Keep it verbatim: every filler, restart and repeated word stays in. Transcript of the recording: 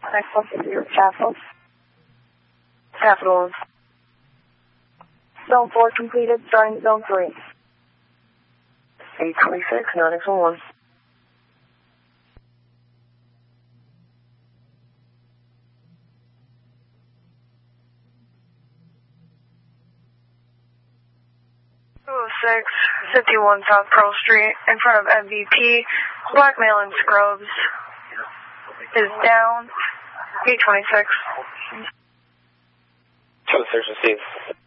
Next one is your Capital. Capital. Zone four completed, starting zone three. eight twenty-six, no next one. two oh six, fifty-one South Pearl Street, in front of M V P, Blackmail and Scrubs, is down, eight twenty-six. two oh six received.